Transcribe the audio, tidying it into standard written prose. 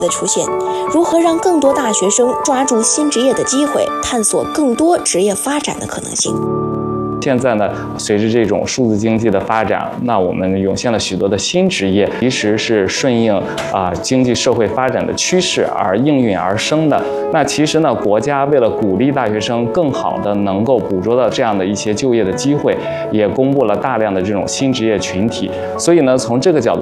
的出现，如何让更多大学生抓住新职业的机会，探索更多职业发展的可能性？ 现在呢，随着这种数字经济的发展，那我们涌现了许多的新职业，其实是顺应经济社会发展的趋势而应运而生的。那其实呢，国家为了鼓励大学生更好的能够捕捉到这样的一些就业的机会，也公布了大量的这种新职业群体。所以呢，从这个角度